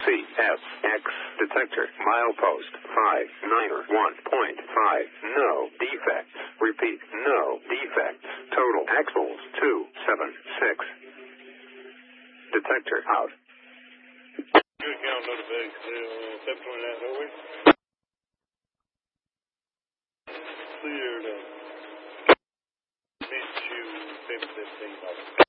CSX detector milepost 591.5. No defects. Repeat, no defects. Total axles 276. Detector out. Good count, notified. 729 over. Cleared. Mid-June 715.